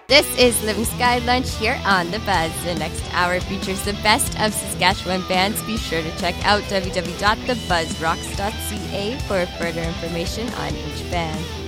This is Living Sky Lunch here on The Buzz. The next hour features the best of Saskatchewan bands. Be sure to check out www.thebuzzrocks.ca for further information on each band.